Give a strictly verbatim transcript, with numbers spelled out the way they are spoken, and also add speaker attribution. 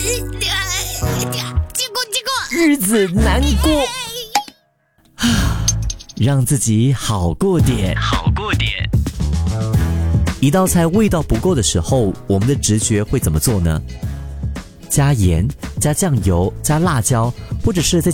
Speaker 1: 结果结果
Speaker 2: 日子难过，让自己好过点，好过点。一道菜味道不够的时候，我们的直觉会怎么做呢？加盐、加酱油、加辣椒，或者是在